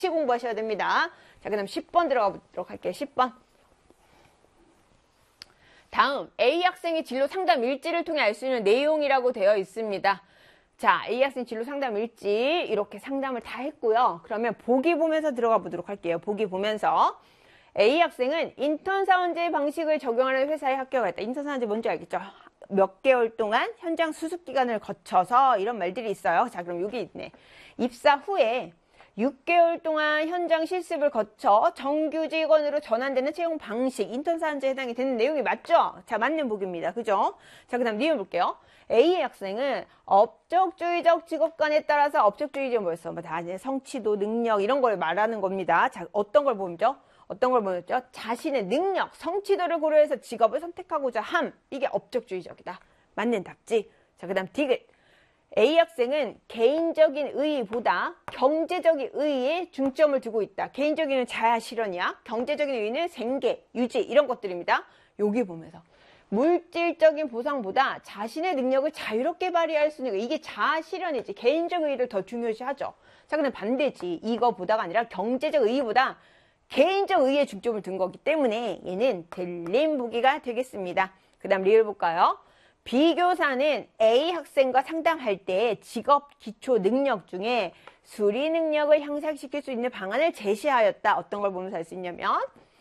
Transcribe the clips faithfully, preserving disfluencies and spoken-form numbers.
공부하셔야 됩니다. 자, 그 다음 십 번 들어가 보도록 할게요. 십 번. 다음 A 학생의 진로 상담 일지를 통해 알 수 있는 내용이라고 되어 있습니다. 자, A 학생 진로 상담 일지 이렇게 상담을 다 했고요. 그러면 보기 보면서 들어가 보도록 할게요. 보기 보면서 A 학생은 인턴 사원제 방식을 적용하는 회사에 합격했다. 인턴 사원제 뭔지 알겠죠? 몇 개월 동안 현장 수습 기간을 거쳐서 이런 말들이 있어요. 자, 그럼 여기 있네. 입사 후에 육 개월 동안 현장 실습을 거쳐 정규직원으로 전환되는 채용 방식, 인턴 사원제에 해당이 되는 내용이 맞죠? 자, 맞는 보기입니다. 그죠? 자, 그 다음 니은 볼게요. A 학생은 업적주의적 직업관에 따라서 업적주의적 뭐였어? 뭐 다 이제 성취도, 능력 이런 걸 말하는 겁니다. 자, 어떤 걸 보죠? 어떤 걸 보였죠? 자신의 능력, 성취도를 고려해서 직업을 선택하고자 함. 이게 업적주의적이다. 맞는 답지. 자, 그 다음 디귿. A 학생은 개인적인 의의보다 경제적인 의의에 중점을 두고 있다. 개인적인 의의는 자아 실현이야. 경제적인 의의는 생계, 유지 이런 것들입니다. 여기 보면서 물질적인 보상보다 자신의 능력을 자유롭게 발휘할 수 있는 거. 이게 자아 실현이지. 개인적 의의를 더 중요시하죠. 자, 근데 반대지. 이거보다가 아니라 경제적 의의보다 개인적 의의에 중점을 둔 거기 때문에 얘는 틀린 보기가 되겠습니다. 그 다음 리을 볼까요? B교사는 A 학생과 상담할 때 직업 기초 능력 중에 수리 능력을 향상시킬 수 있는 방안을 제시하였다. 어떤 걸 보면서 할 수 있냐면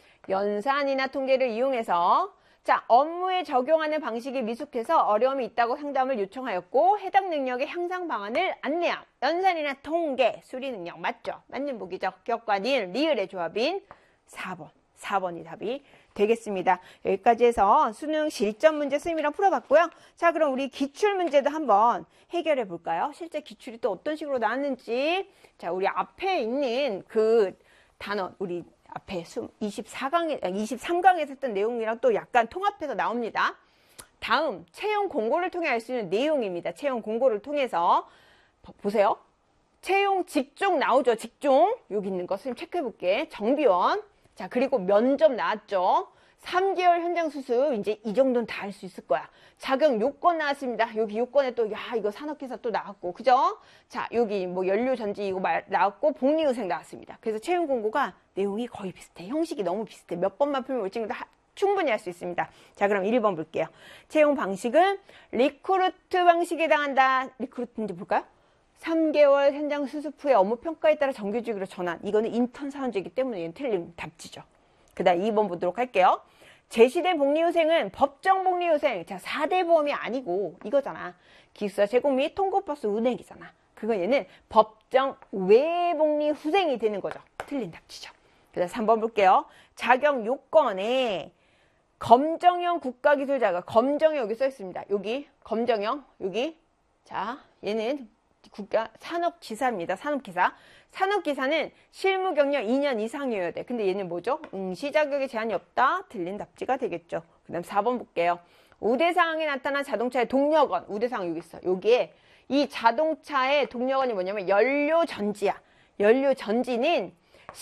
연산이나 통계를 이용해서 자, 업무에 적용하는 방식이 미숙해서 어려움이 있다고 상담을 요청하였고 해당 능력의 향상 방안을 안내함. 연산이나 통계, 수리 능력 맞죠? 맞는 보기죠. 기억과 니은, 리을의 조합인 사 번. 사 번이 답이 되겠습니다. 여기까지 해서 수능 실전 문제 선생님이랑 풀어봤고요. 자, 그럼 우리 기출 문제도 한번 해결해 볼까요? 실제 기출이 또 어떤 식으로 나왔는지. 자, 우리 앞에 있는 그 단원, 우리 앞에 이십사 강에, 이십삼 강에서 했던 내용이랑 또 약간 통합해서 나옵니다. 다음, 채용 공고를 통해 알 수 있는 내용입니다. 채용 공고를 통해서 보세요. 채용 직종 나오죠. 직종. 여기 있는 거 선생님 체크해 볼게. 정비원. 자, 그리고 면접 나왔죠. 삼 개월 현장 수습. 이제 이 정도는 다 할 수 있을 거야. 자격 요건 나왔습니다. 여기 요건에 또, 야, 이거 산업기사 또 나왔고. 그죠? 자, 여기 뭐 연료전지 이거 말, 나왔고, 복리후생 나왔습니다. 그래서 채용 공고가 내용이 거의 비슷해. 형식이 너무 비슷해. 몇 번만 풀면 올 친구도 충분히 할 수 있습니다. 자, 그럼 일 번 볼게요. 채용 방식은 리크루트 방식에 해당한다. 리크루트인지 볼까요? 삼 개월 현장 수습 후에 업무 평가에 따라 정규직으로 전환. 이거는 인턴 사원제이기 때문에 얘는 틀린 답지죠. 그 다음 이 번 보도록 할게요. 제시된 복리후생은 법정 복리후생. 자, 사 대 보험이 아니고 이거잖아. 기숙사 제공 및 통고버스 운행이잖아. 그거 얘는 법정 외복리후생이 되는 거죠. 틀린 답지죠. 그 다음 삼 번 볼게요. 자격 요건에 검정형 국가기술 자격. 검정형 여기 써 있습니다. 여기 검정형 여기. 자, 얘는 국가 산업기사입니다. 산업기사. 산업기사는 실무 경력 이 년 이상이어야 돼. 근데 얘는 뭐죠? 응시 자격에 제한이 없다. 틀린 답지가 되겠죠. 그 다음 사 번 볼게요. 우대사항에 나타난 자동차의 동력원. 우대사항 여기 있어. 여기에 이 자동차의 동력원이 뭐냐면 연료전지야. 연료전지는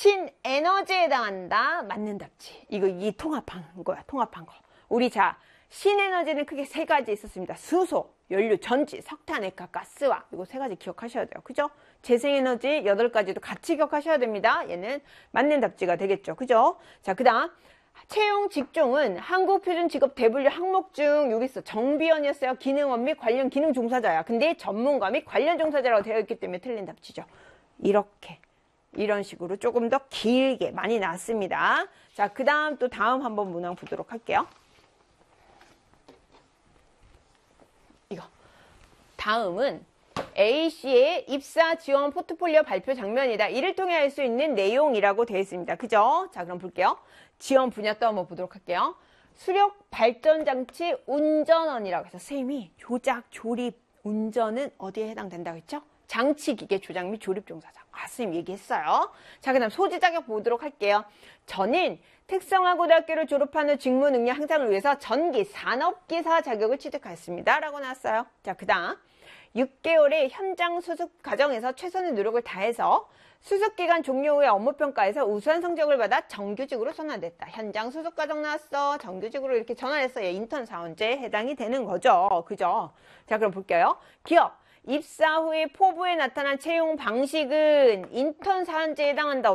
신에너지에 해당한다. 맞는 답지. 이거 이 통합한 거야. 통합한 거. 우리 자 신에너지는 크게 세 가지 있었습니다. 수소, 연료, 전지, 석탄, 액화, 가스화. 이거 세 가지 기억하셔야 돼요. 그죠? 재생에너지 여덟 가지도 같이 기억하셔야 됩니다. 얘는 맞는 답지가 되겠죠. 그죠? 자, 그 다음 채용 직종은 한국표준직업 대분류 항목 중 여기 있어. 정비원이었어요. 기능원 및 관련 기능 종사자야. 근데 전문가 및 관련 종사자라고 되어 있기 때문에 틀린 답지죠. 이렇게. 이런 식으로 조금 더 길게 많이 나왔습니다. 자, 그 다음 또 다음 한번 문항 보도록 할게요. 이거. 다음은 A씨의 입사 지원 포트폴리오 발표 장면이다. 이를 통해 알 수 있는 내용이라고 되어 있습니다. 그죠? 자, 그럼 볼게요. 지원 분야 또 한번 보도록 할게요. 수력 발전장치 운전원이라고 해서 선생님이 조작, 조립, 운전은 어디에 해당된다고 했죠? 장치기계 조작 및 조립 종사자. 아, 선생님 얘기했어요. 자, 그 다음 소지 자격 보도록 할게요. 저는 특성화고등학교를 졸업한 후 직무 능력 향상을 위해서 전기 산업기사 자격을 취득하였습니다. 라고 나왔어요. 자, 그 다음 육 개월의 현장 수습 과정에서 최선의 노력을 다해서 수습기간 종료 후에 업무평가에서 우수한 성적을 받아 정규직으로 전환됐다. 현장 수습 과정 나왔어. 정규직으로 이렇게 전환했어. 얘 인턴 사원제에 해당이 되는 거죠. 그죠? 자, 그럼 볼게요. 기업 입사 후에 포부에 나타난 채용 방식은 인턴 사원제에 해당한다.